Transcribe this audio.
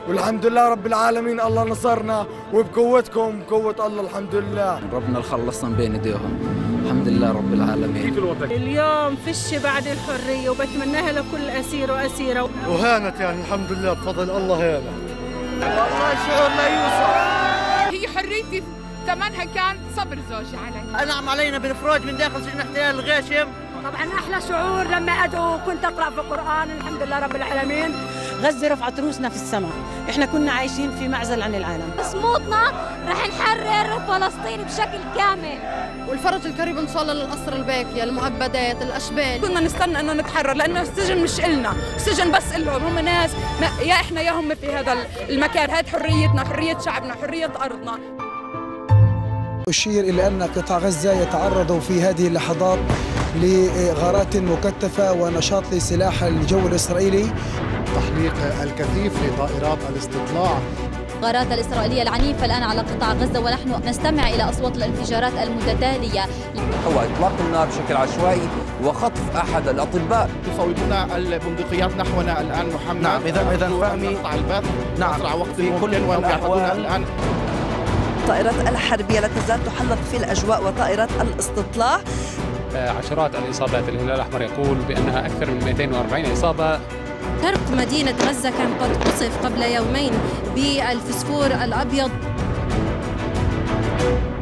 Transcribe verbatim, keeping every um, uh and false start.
والحمد لله رب العالمين. الله نصرنا وبقوتكم بقوة الله الحمد لله. ربنا خلصنا بين ايديهم الحمد لله رب العالمين. كيف الوضع؟ اليوم فش بعد الحرية وبتمناها لكل أسير وأسيرة. وهانت يعني الحمد لله بفضل الله هانت. والله شعور لا يوصف. هي حريتي ثمنها كان صبر زوجي علي. أنعم علينا بالإفراج من داخل سجن احتلال الغاشم. طبعا أحلى شعور لما أدعو وكنت أقرأ في القرآن الحمد لله رب العالمين. غزة رفعت روسنا في السماء، احنا كنا عايشين في معزل عن العالم. صمودنا رح نحرر فلسطين بشكل كامل. والفرج القريب ان شاء الله للاسرى الباكيه، المؤبدات، الاشبال. كنا نستنى انه نتحرر لانه السجن مش إلنا، السجن بس إلهم، هم ناس يا احنا يا هم في هذا المكان، هذه حريتنا، حرية شعبنا، حرية ارضنا. أشير إلى أن قطاع غزة يتعرض في هذه اللحظات لغارات مكثفة ونشاط لسلاح الجو الإسرائيلي. تحليق الكثيف لطائرات الاستطلاع. الغارات الإسرائيلية العنيفة الآن على قطاع غزة ونحن نستمع إلى أصوات الانفجارات المتتالية. هو إطلاق النار بشكل عشوائي وخطف أحد الأطباء. يصوبون البندقيات نحونا الآن محمد. نعم إذا إذا فهمي نعم أسرع وقت في كل الأحوال الآن. الطائرات الحربية لا تزال تحلق في الأجواء وطائرات الاستطلاع. عشرات الإصابات، الهلال الأحمر يقول بأنها أكثر من مئتين وأربعين إصابة. شرق مدينة غزة كان قد قصف قبل يومين بالفسفور الأبيض.